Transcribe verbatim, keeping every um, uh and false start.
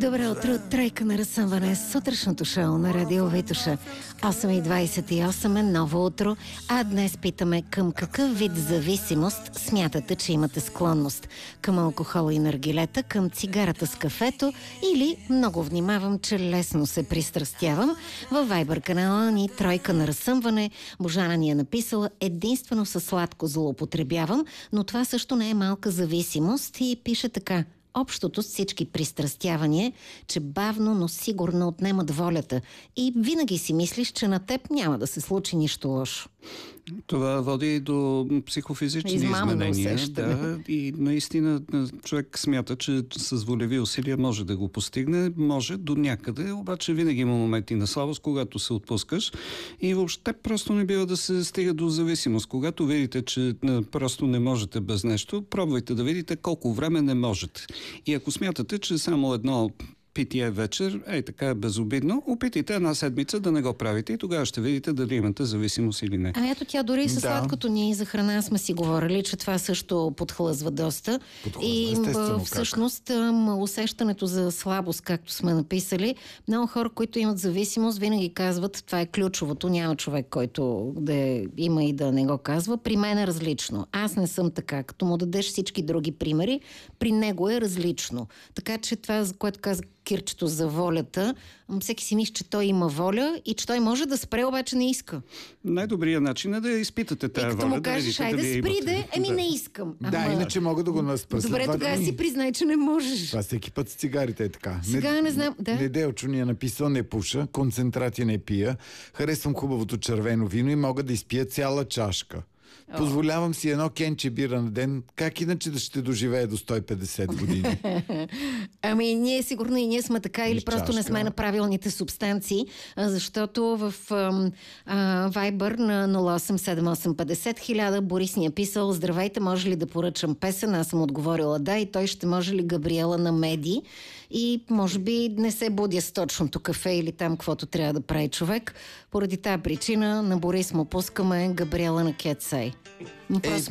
Добро утро, тройка на разсъмване, сутрешното шоу на Радио Витоша. осем и двадесет и осем е ново утро, а днес питаме към какъв вид зависимост смятате, че имате склонност. Към алкохол и наргилета, към цигарата с кафето или много внимавам, че лесно се пристрастявам. Във Вайбър канала ни тройка на разсъмване. Божана ни е написала: единствено със сладко злоупотребявам, но това също не е малка зависимост, и пише така: общото с всички пристрастявания, че бавно, но сигурно отнемат волята и винаги си мислиш, че на теб няма да се случи нищо лошо. Това води до психофизични изменения. Да, и наистина човек смята, че с волеви усилия може да го постигне. Може до някъде, обаче винаги има моменти на слабост, когато се отпускаш. И въобще просто не бива да се стига до зависимост. Когато видите, че просто не можете без нещо, пробвайте да видите колко време не можете. И ако смятате, че само едно питие вечер, ей така е безобидно, опитайте една седмица да не го правите и тогава ще видите дали имате зависимост или не. А ето тя дори и с Да. сладкото ни за храна сме си говорили, че това също подхлъзва доста. Подхлъзва, и естествено, м, как. всъщност м, усещането за слабост, както сме написали, много хора, които имат зависимост, винаги казват, това е ключовото, няма човек, който да е- има и да не го казва. При мен е различно. Аз не съм така. Като му дадеш всички други примери, при него е различно. Така че това, за което каза Кирчето за волята, м, всеки си мисли, че той има воля и че той може да спре, обаче не иска. Най-добрият начин е да изпитате И тази като воля. му да кажеш, видите айде дали спри имате. де, еми Да. не искам. Да, Ама, иначе мога да го наспра. добре, тогава си признай, че не можеш. Това всеки път с цигарите е така. Сега не знам, да. Неделчо ни е написал: не пуша, концентрати не пия, харесвам хубавото червено вино и мога да изпия цяла чашка. Позволявам си едно кенче бира на ден. Как иначе да ще доживее до сто и петдесет години? Ами ние сигурно и ние сме така, или И просто не чашка. сме на правилните субстанции, а, защото в ам, а, Viber на нула осем седем осем петдесет хиляда Борис ни е писал: здравейте, може ли да поръчам песен? Аз съм отговорила да, и той ще може ли Габриела на Меди? И може би не се будя с точното кафе или там, каквото трябва да прави човек. Поради тази причина на Борис му пускаме Габриела на Кетсей. Но Е, просто